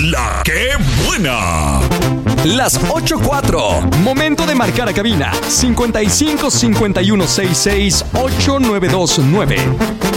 La que buena. Las 8:04. Momento de marcar a cabina. 55 51 66 8929.